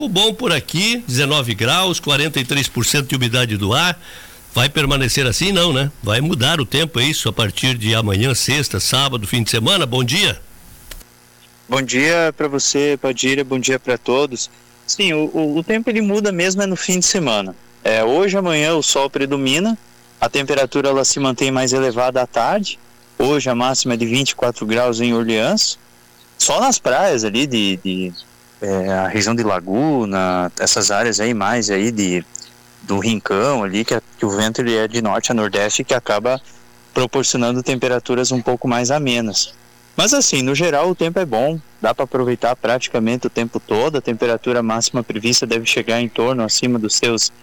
O bom por aqui, 19 graus, 43% de umidade do ar. Vai permanecer assim? Não, né? Vai mudar o tempo, é isso, a partir de amanhã, sexta, sábado, fim de semana. Bom dia. Bom dia para você, Padilha, bom dia para todos. Sim, o tempo ele muda mesmo no fim de semana. Hoje, amanhã o sol predomina, a temperatura ela se mantém mais elevada à tarde. Hoje a máxima é de 24 graus em Orleans. Só nas praias ali a região de Laguna, essas áreas aí mais aí do Rincão ali, que o vento ele é de norte a nordeste, que acaba proporcionando temperaturas um pouco mais amenas. Mas assim, no geral o tempo é bom, dá para aproveitar praticamente o tempo todo. A temperatura máxima prevista deve chegar em torno acima dos seus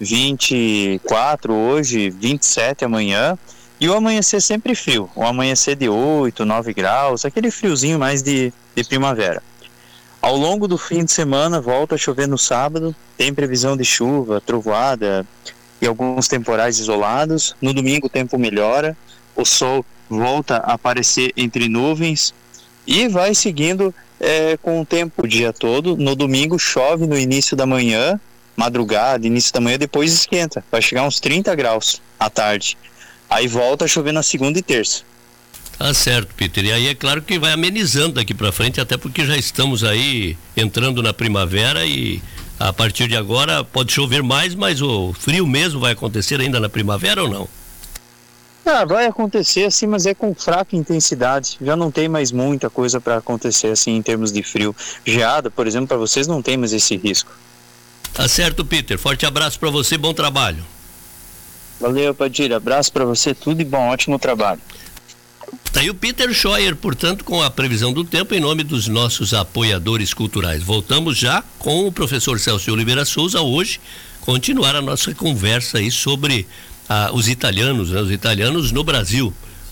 24 hoje, 27 amanhã, e o amanhecer sempre frio, o amanhecer de 8, 9 graus, aquele friozinho mais de primavera. Ao longo do fim de semana volta a chover no sábado, tem previsão de chuva, trovoada e alguns temporais isolados. No domingo o tempo melhora, o sol volta a aparecer entre nuvens e vai seguindo com o tempo o dia todo. No domingo chove no início da manhã, madrugada, início da manhã, depois esquenta, vai chegar uns 30 graus à tarde. Aí volta a chover na segunda e terça. Tá certo, Peter. E aí é claro que vai amenizando daqui para frente, até porque já estamos aí entrando na primavera e a partir de agora pode chover mais, mas o frio mesmo vai acontecer ainda na primavera ou não? Vai acontecer assim, mas é com fraca intensidade. Já não tem mais muita coisa para acontecer assim em termos de frio. Geada, por exemplo, para vocês não tem mais esse risco. Tá certo, Peter. Forte abraço para você, bom trabalho. Valeu, Padilha. Abraço para você, tudo de bom, ótimo trabalho. Tá aí o Peter Scheuer, portanto, com a previsão do tempo em nome dos nossos apoiadores culturais. Voltamos já com o professor Celso Oliveira Souza hoje, continuar a nossa conversa aí sobre os italianos, né? Os italianos no Brasil.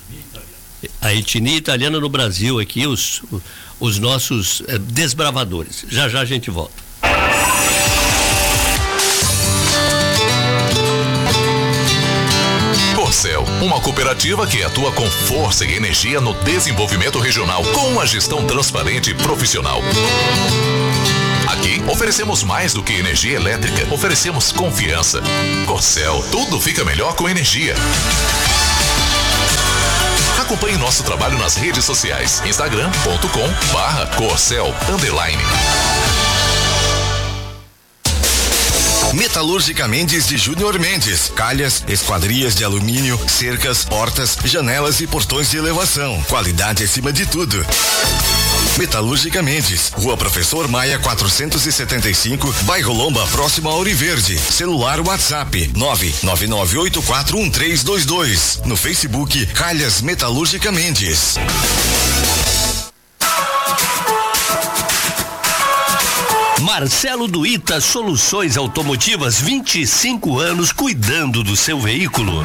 A etnia italiana no Brasil aqui, os nossos desbravadores. Já a gente volta. Corcel, uma cooperativa que atua com força e energia no desenvolvimento regional, com uma gestão transparente e profissional. Aqui oferecemos mais do que energia elétrica, oferecemos confiança. Corcel, tudo fica melhor com energia. Acompanhe nosso trabalho nas redes sociais, instagram.com/Corcel_. Metalúrgica Mendes de Júnior Mendes. Calhas, esquadrias de alumínio, cercas, portas, janelas e portões de elevação. Qualidade acima de tudo. Metalúrgica Mendes, Rua Professor Maia 475, Bairro Lomba, próximo a Ouro Verde. Celular WhatsApp 999841322. No Facebook Calhas Metalúrgica Mendes. Marcelo do Ita Soluções Automotivas, 25 anos cuidando do seu veículo.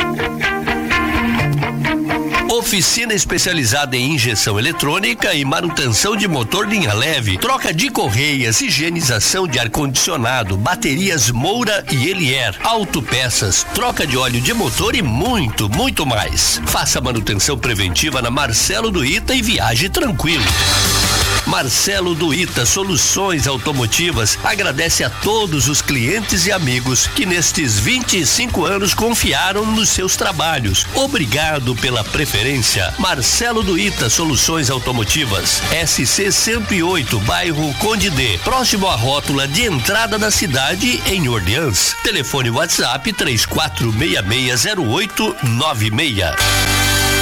Oficina especializada em injeção eletrônica e manutenção de motor linha leve, troca de correias, higienização de ar-condicionado, baterias Moura e Elier, autopeças, troca de óleo de motor e muito, muito mais. Faça manutenção preventiva na Marcelo do Ita e viaje tranquilo. Marcelo do Ita Soluções Automotivas agradece a todos os clientes e amigos que nestes 25 anos confiaram nos seus trabalhos. Obrigado pela preferência. Marcelo do Ita Soluções Automotivas, SC 108, bairro Conde D, próximo à rótula de entrada da cidade em Orleans. Telefone WhatsApp 34660896.